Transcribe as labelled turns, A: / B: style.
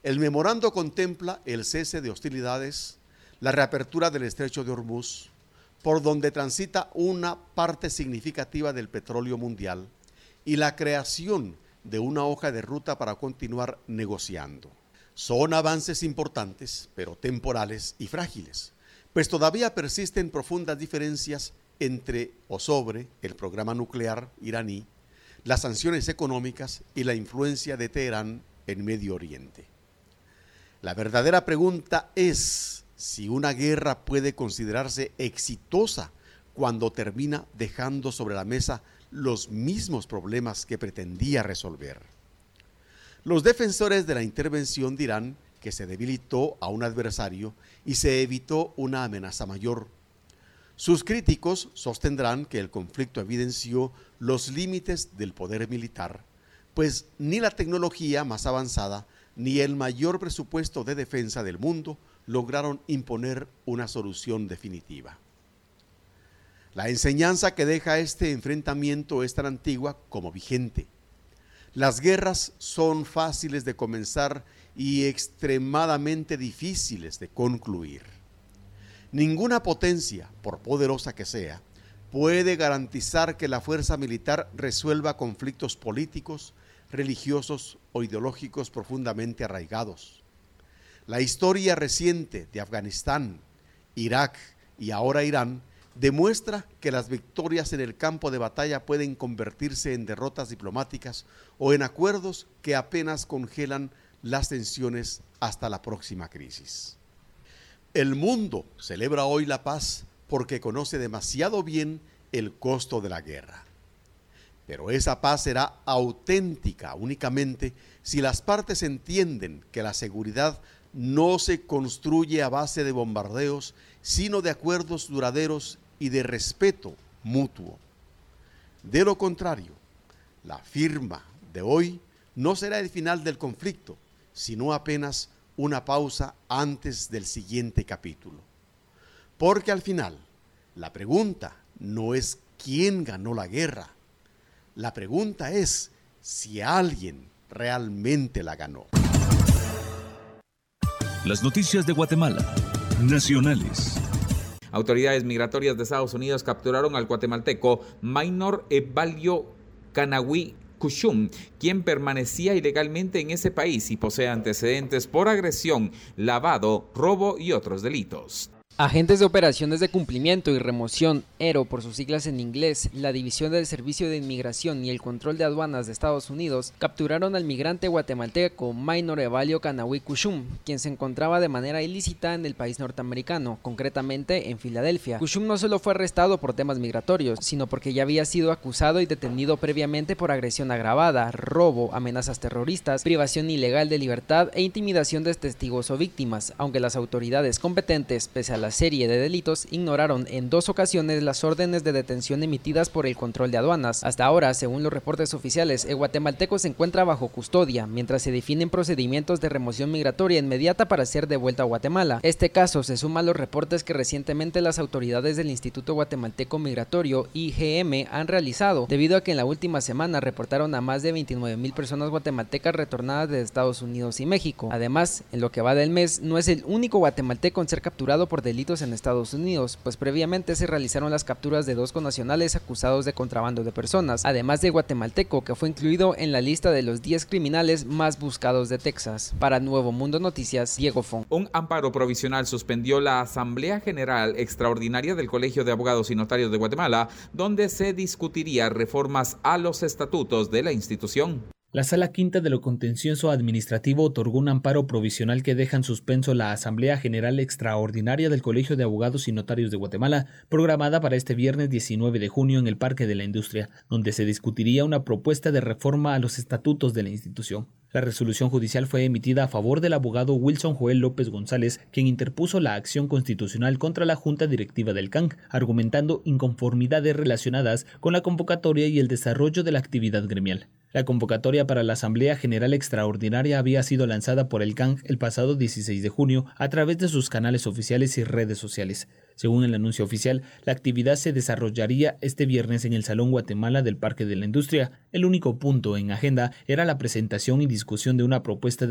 A: El memorando contempla el cese de hostilidades, la reapertura del estrecho de Hormuz, por donde transita una parte significativa del petróleo mundial, y la creación de una hoja de ruta para continuar negociando. Son avances importantes, pero temporales y frágiles, pues todavía persisten profundas diferencias entre o sobre el programa nuclear iraní, las sanciones económicas y la influencia de Teherán en Medio Oriente. La verdadera pregunta es si una guerra puede considerarse exitosa cuando termina dejando sobre la mesa los mismos problemas que pretendía resolver. Los defensores de la intervención dirán que se debilitó a un adversario y se evitó una amenaza mayor. Sus críticos sostendrán que el conflicto evidenció los límites del poder militar, pues ni la tecnología más avanzada ni el mayor presupuesto de defensa del mundo lograron imponer una solución definitiva. La enseñanza que deja este enfrentamiento es tan antigua como vigente. Las guerras son fáciles de comenzar y extremadamente difíciles de concluir. Ninguna potencia, por poderosa que sea, puede garantizar que la fuerza militar resuelva conflictos políticos, religiosos o ideológicos profundamente arraigados. La historia reciente de Afganistán, Irak y ahora Irán demuestra que las victorias en el campo de batalla pueden convertirse en derrotas diplomáticas o en acuerdos que apenas congelan las tensiones hasta la próxima crisis. El mundo celebra hoy la paz porque conoce demasiado bien el costo de la guerra. Pero esa paz será auténtica únicamente si las partes entienden que la seguridad no se construye a base de bombardeos, sino de acuerdos duraderos y de respeto mutuo. De lo contrario, la firma de hoy no será el final del conflicto, sino apenas una pausa antes del siguiente capítulo. Porque al final, la pregunta no es quién ganó la guerra. La pregunta es si alguien realmente la ganó.
B: Las noticias de Guatemala, nacionales.
C: Autoridades migratorias de Estados Unidos capturaron al guatemalteco Maynor Evalio Canahui Cushum, quien permanecía ilegalmente en ese país y posee antecedentes por agresión, lavado, robo y otros delitos.
D: Agentes de Operaciones de Cumplimiento y Remoción, ERO por sus siglas en inglés, la División del Servicio de Inmigración y el Control de Aduanas de Estados Unidos, capturaron al migrante guatemalteco Maynor Evalio Canahui Cushum, quien se encontraba de manera ilícita en el país norteamericano, concretamente en Filadelfia. Cushum no solo fue arrestado por temas migratorios, sino porque ya había sido acusado y detenido previamente por agresión agravada, robo, amenazas terroristas, privación ilegal de libertad e intimidación de testigos o víctimas, aunque las autoridades competentes, pese a la serie de delitos, ignoraron en 2 ocasiones las órdenes de detención emitidas por el control de aduanas. Hasta ahora, según los reportes oficiales, el guatemalteco se encuentra bajo custodia, mientras se definen procedimientos de remoción migratoria inmediata para ser devuelto a Guatemala. Este caso se suma a los reportes que recientemente las autoridades del Instituto Guatemalteco Migratorio, IGM, han realizado, debido a que en la última semana reportaron a más de 29,000 personas guatemaltecas retornadas de Estados Unidos y México. Además, en lo que va del mes, no es el único guatemalteco en ser capturado por delitos en Estados Unidos, pues previamente se realizaron las capturas de 2 connacionales acusados de contrabando de personas, además de guatemalteco, que fue incluido en la lista de los 10 criminales más buscados de Texas. Para Nuevo Mundo Noticias, Diego Fon.
C: Un amparo provisional suspendió la Asamblea General Extraordinaria del Colegio de Abogados y Notarios de Guatemala, donde se discutiría reformas a los estatutos de la institución.
E: La Sala Quinta de lo Contencioso Administrativo otorgó un amparo provisional que deja en suspenso la Asamblea General Extraordinaria del Colegio de Abogados y Notarios de Guatemala, programada para este viernes 19 de junio en el Parque de la Industria, donde se discutiría una propuesta de reforma a los estatutos de la institución. La resolución judicial fue emitida a favor del abogado Wilson Joel López González, quien interpuso la acción constitucional contra la Junta Directiva del CANG, argumentando inconformidades relacionadas con la convocatoria y el desarrollo de la actividad gremial. La convocatoria para la Asamblea General Extraordinaria había sido lanzada por el CANG el pasado 16 de junio a través de sus canales oficiales y redes sociales. Según el anuncio oficial, la actividad se desarrollaría este viernes en el Salón Guatemala del Parque de la Industria. El único punto en agenda era la presentación y discusión de una propuesta de